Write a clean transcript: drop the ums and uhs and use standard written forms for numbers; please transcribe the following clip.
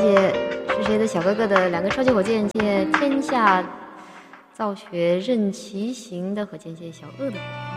谢是谁的小哥哥的2个超级火箭，谢谢天下造血任其行的火箭，谢谢小鳄的火箭。